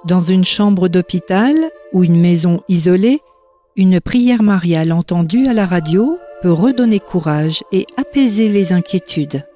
Dans une chambre d'hôpital ou une maison isolée, une prière mariale entendue à la radio peut redonner courage et apaiser les inquiétudes.